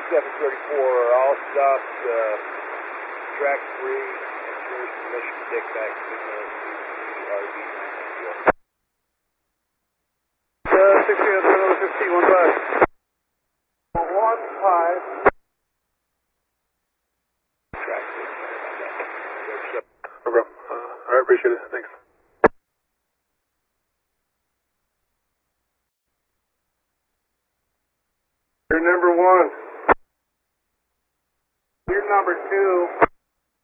734, all stopped, track 3, insurance permission to take back signal to the RV. 63015, 1-5. Track 6. No problem. All right, appreciate it. Thanks. You're number 1. You're number 2.